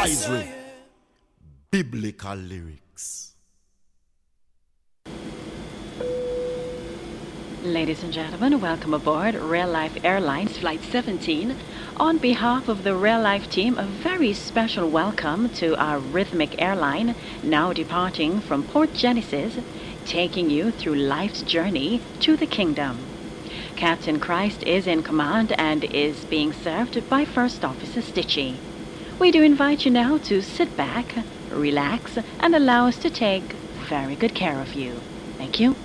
Advisory. Biblical lyrics. Ladies and gentlemen, welcome aboard Real Life Airlines Flight 17. On behalf of the Real Life team, a very special welcome to our rhythmic airline, now departing from Port Genesis, taking you through life's journey to the kingdom. Captain Christ is in command and is being served by First Officer Stitchie. We do invite you now to sit back, relax, and allow us to take very good care of you. Thank you.